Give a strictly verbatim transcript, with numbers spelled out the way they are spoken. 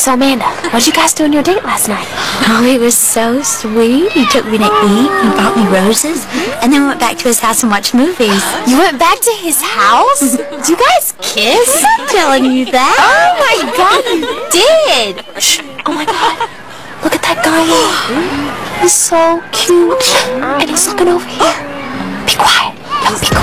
So, Amanda, what did you guys do on your date last night? Oh, it was so sweet. He took me to eat and brought me roses, and then we went back to his house and watched movies. You went back to his house? Did you guys kiss? I'm telling you that. Oh my God, you did! Shh. Oh my God, look at that guy. He's so cute, and he's looking over here. Be quiet. No, be quiet.